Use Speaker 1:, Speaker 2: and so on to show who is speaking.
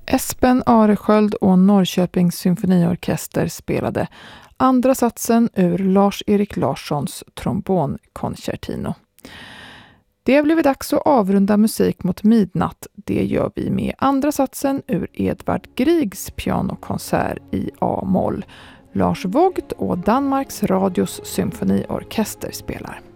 Speaker 1: Espen Aresköld och Norrköpings symfoniorkester spelade andra satsen ur Lars-Erik Larssons trombonkoncertino. Det har blivit dags att avrunda musik mot midnatt. Det gör vi med andra satsen ur Edvard Griegs pianokonsert i A-moll. Lars Vogt och Danmarks Radios symfoniorkester spelar.